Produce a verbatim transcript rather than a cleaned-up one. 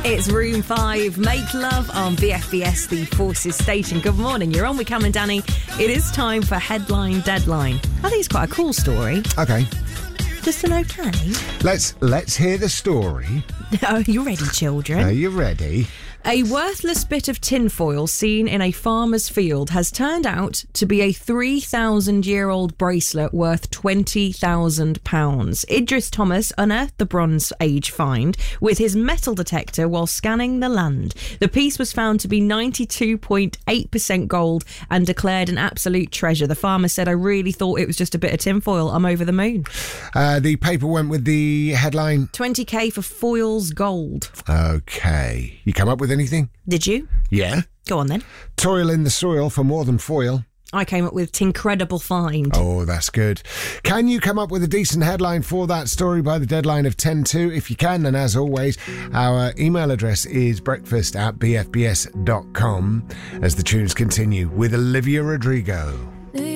It's Room five, Make Love on B F B S, the Forces station. Good morning, you're on with Cam and Danny. It is time for Headline Deadline. I think it's quite a cool story. Okay. Just an okay. Let's let's hear the story. Are you ready, children? Are you ready? A worthless bit of tinfoil seen in a farmer's field has turned out to be a three thousand year old bracelet worth twenty thousand pounds. Idris Thomas unearthed the Bronze Age find with his metal detector while scanning the land. The piece was found to be ninety-two point eight percent gold and declared an absolute treasure. The farmer said, "I really thought it was just a bit of tinfoil. I'm over the moon." Uh, the paper went with the headline. twenty k for foil's gold. Okay. You come up with anything? Did you? Yeah. Go on then. Toil in the soil for more than foil. I came up with Tincredible find. Oh, that's good. Can you come up with a decent headline for that story by the deadline of ten to? If you can, then as always, our email address is breakfast at b f b s dot com as the tunes continue with Olivia Rodrigo.